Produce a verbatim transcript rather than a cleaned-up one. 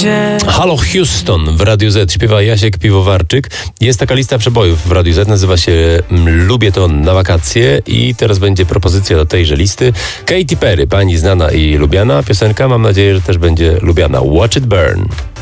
cię. Halo Houston w Radiu Z śpiewa Jasiek Piwowarczyk. Jest taka lista przebojów w Radiu Z, nazywa się mm, Lubię to na wakacje i teraz będzie propozycja do tejże listy. Katy Perry, pani znana i lubiana piosenka, mam nadzieję, że też będzie lubiana. Watch It Burn.